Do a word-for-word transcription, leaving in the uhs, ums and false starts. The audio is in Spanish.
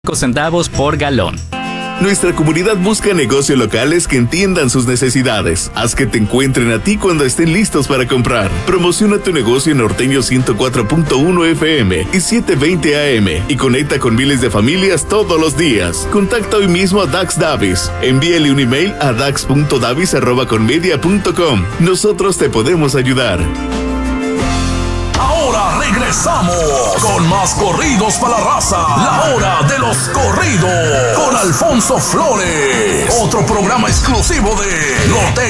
centavos por galón. Nuestra comunidad busca negocios locales que entiendan sus necesidades. Haz que te encuentren a ti cuando estén listos para comprar. Promociona tu negocio en Norteño ciento cuatro punto uno F M y setecientos veinte A M y conecta con miles de familias todos los días. Contacta hoy mismo a Dax Davis. Envíale un email a dax punto davis arroba conmedia punto com. Nosotros te podemos ayudar. Ahora regresamos con más corridos para la raza. La hora de los corridos con Alfonso Flores. Otro programa exclusivo de Norteño